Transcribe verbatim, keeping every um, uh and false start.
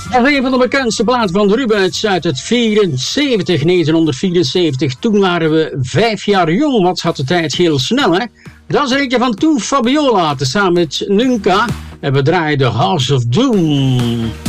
Dat is een van de bekendste platen van de Rubenuits uit het vierenzeventig, negentienhonderdvierenzeventig. Toen waren we vijf jaar jong. Wat gaat de tijd heel snel, hè? Dat is een van Toe Fabiola, tezamen met Nunca. En we draaien de House of Doom.